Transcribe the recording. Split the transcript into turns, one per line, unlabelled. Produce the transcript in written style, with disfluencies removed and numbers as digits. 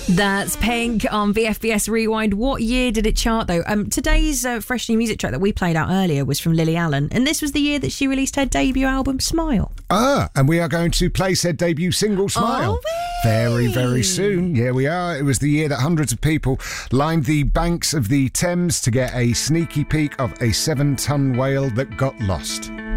That's Pink on VFBS Rewind. What year did it chart, though? Today's fresh new music track that we played out earlier was from Lily Allen, and this was the year that she released her debut album, Smile.
And we are going to play said debut single, Smile, very, very soon. Yeah, we are. It was the year that hundreds of people lined the banks of the Thames to get a sneaky peek of a 7-ton whale that got lost.